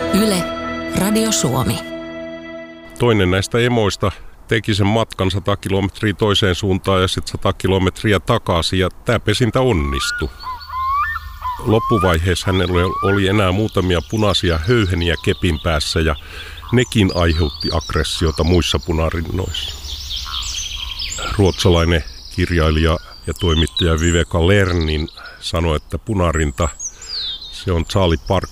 Yle, Radio Suomi. Toinen näistä emoista teki sen matkan 100 kilometriä toiseen suuntaan ja sitten 100 kilometriä takaisin, ja tämä pesintä onnistui. Loppuvaiheessa hänellä oli enää muutamia punaisia höyheniä kepin päässä, ja nekin aiheutti aggressiota muissa punarinnoissa. Ruotsalainen kirjailija ja toimittaja Viveka Lernin sanoi, että punarinta, se on Charlie Parker